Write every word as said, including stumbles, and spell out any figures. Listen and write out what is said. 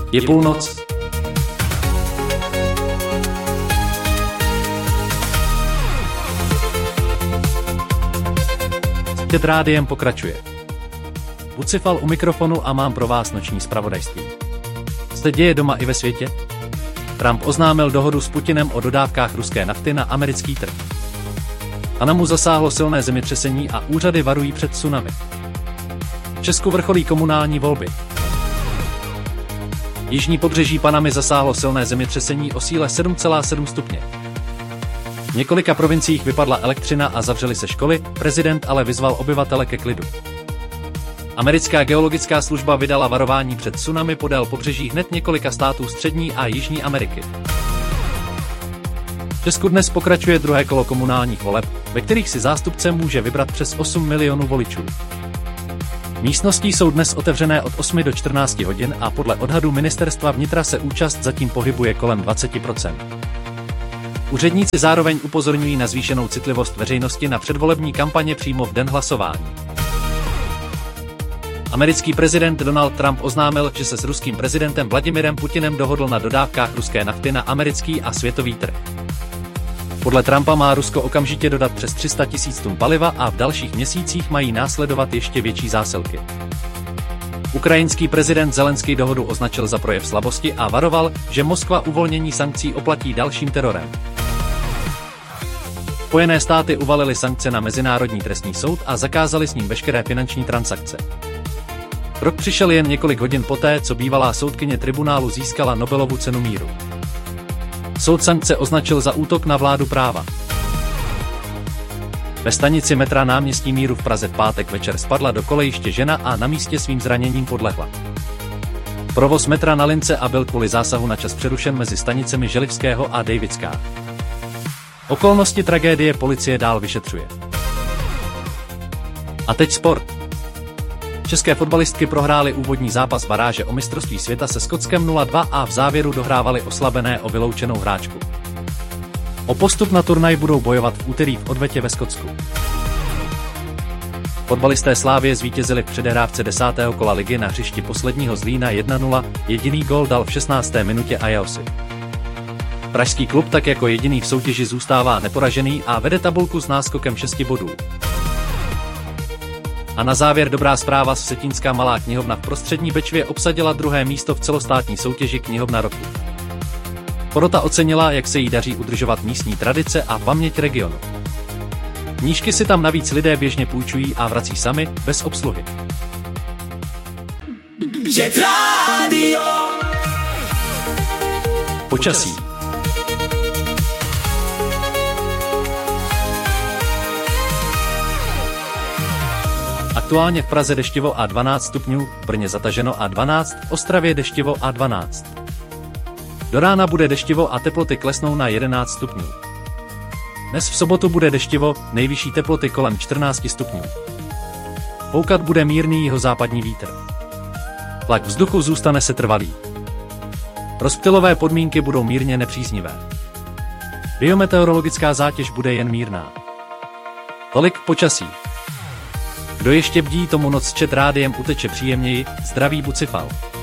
Je půlnoc. Před rádiem pokračuje. Bucifal u mikrofonu a mám pro vás noční zpravodajství. Co se děje doma i ve světě? Trump oznámil dohodu s Putinem o dodávkách ruské nafty na americký trh. Panamu zasáhlo silné zemětřesení a úřady varují před tsunami. V Česku vrcholí komunální volby. Jižní pobřeží Panamy zasáhlo silné zemětřesení o síle sedm celá sedm stupně. V několika provinciích vypadla elektřina a zavřely se školy, prezident ale vyzval obyvatele ke klidu. Americká geologická služba vydala varování před tsunami podél pobřeží hned několika států Střední a Jižní Ameriky. V Česku dnes pokračuje druhé kolo komunálních voleb, ve kterých si zástupce může vybrat přes osm milionů voličů. Místnosti jsou dnes otevřené od osmi do čtrnácti hodin a podle odhadu ministerstva vnitra se účast zatím pohybuje kolem dvacet procent. Úředníci zároveň upozorňují na zvýšenou citlivost veřejnosti na předvolební kampaně přímo v den hlasování. Americký prezident Donald Trump oznámil, že se s ruským prezidentem Vladimirem Putinem dohodl na dodávkách ruské nafty na americký a světový trh. Podle Trumpa má Rusko okamžitě dodat přes tři sta tisíc tun paliva a v dalších měsících mají následovat ještě větší zásilky. Ukrajinský prezident Zelenský dohodu označil za projev slabosti a varoval, že Moskva uvolnění sankcí oplatí dalším terorem. Spojené státy uvalily sankce na Mezinárodní trestní soud a zakázali s ním veškeré finanční transakce. Krok přišel jen několik hodin poté, co bývalá soudkyně tribunálu získala Nobelovu cenu míru. Soud sankce označil za útok na vládu práva. Ve stanici metra Náměstí Míru v Praze v pátek večer spadla do kolejiště žena a na místě svým zraněním podlehla. Provoz metra na lince A byl kvůli zásahu na čas přerušen mezi stanicemi Želivského a Davidská. Okolnosti tragédie policie dál vyšetřuje. A teď sport. České fotbalistky prohrály úvodní zápas baráže o mistrovství světa se Skotskem nula dva a v závěru dohrávali oslabené o vyloučenou hráčku. O postup na turnaj budou bojovat v úterý v odvetě ve Skotsku. Fotbalisté Slavie zvítězili v předehrávce desátého kola ligy na hřišti posledního Zlína jedna nula, jediný gól dal v šestnácté minutě Ajaosi. Pražský klub tak jako jediný v soutěži zůstává neporažený a vede tabulku s náskokem šesti bodů. A na závěr dobrá zpráva: Vsetínská malá knihovna v Prostřední Bečvě obsadila druhé místo v celostátní soutěži Knihovna roku. Porota ocenila, jak se jí daří udržovat místní tradice a paměť regionu. Knížky si tam navíc lidé běžně půjčují a vrací sami, bez obsluhy. Počasí. Aktuálně v Praze deštivo a dvanáct stupňů, v Brně zataženo a dvanáct, v Ostravě deštivo a dvanáct. Do rána bude deštivo a teploty klesnou na jedenáct stupňů. Dnes v sobotu bude deštivo, nejvyšší teploty kolem čtrnácti stupňů. Foukat bude mírný jihozápadní vítr. Tlak vzduchu zůstane setrvalý. Rozptylové podmínky budou mírně nepříznivé. Biometeorologická zátěž bude jen mírná. Tolik k počasí. Kdo ještě bdí, tomu noc s Chat rádiem uteče příjemněji. Zdraví Bucifal.